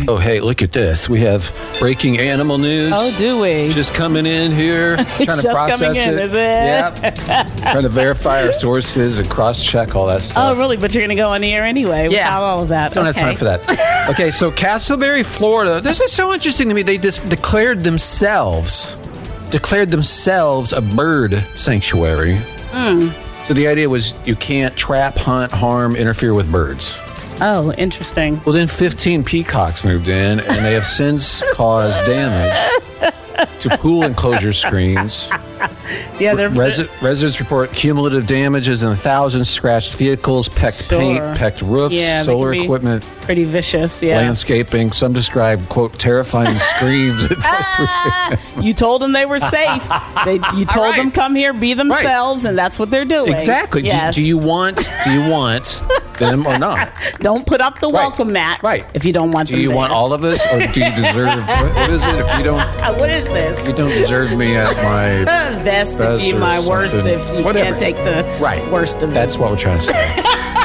Oh, hey, look at this. We have breaking animal news. Oh, do we? Just coming in here. It's trying to just process coming in, is it? Yep. Trying to verify our sources and cross-check all that stuff. Oh, really? But you're going to go on the air anyway without all of that. Don't have time for that. Okay, so Castleberry, Florida. This is so interesting to me. They just declared themselves a bird sanctuary. So the idea was you can't trap, hunt, harm, interfere with birds. Oh, interesting. Well, then 15 peacocks moved in, and they have since caused damage to pool enclosure screens. Yeah, they're Residents report cumulative damages in thousands, scratched vehicles, pecked paint, pecked roofs, solar equipment. Pretty vicious, yeah. Landscaping. Some describe, quote, terrifying screams. You told them they were safe. You told them come here, be themselves, and that's what they're doing. Exactly. Yes. Do you want them or not? Don't put up the welcome mat. Right. If you don't want them. Do you there. want all of us, or do you deserve? What is it? If you don't. What is this? You don't deserve me at my best if you my worst if you can't take the worst of it. That's what we're trying to say.